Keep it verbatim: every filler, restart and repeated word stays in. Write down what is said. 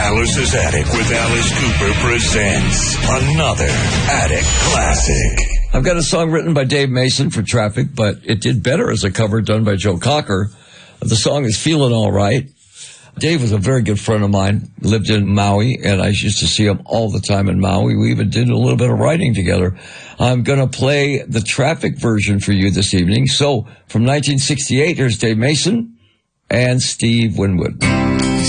Alice's Attic with Alice Cooper presents another Attic Classic. I've got a song written by Dave Mason for Traffic, but it did better as a cover done by Joe Cocker. The song is Feelin' All Right. Dave was a very good friend of mine, lived in Maui, and I used to see him all the time in Maui. We even did a little bit of writing together. I'm going to play the Traffic version for you this evening. So, from nineteen sixty-eight, here's Dave Mason and Steve Winwood.